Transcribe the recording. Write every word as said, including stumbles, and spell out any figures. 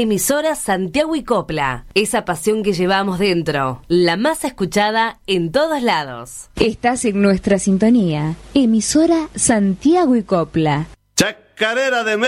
Emisora Santiago y Copla. Esa pasión que llevamos dentro. La más escuchada en todos lados. Estás en nuestra sintonía. Emisora Santiago y Copla. Chacarera de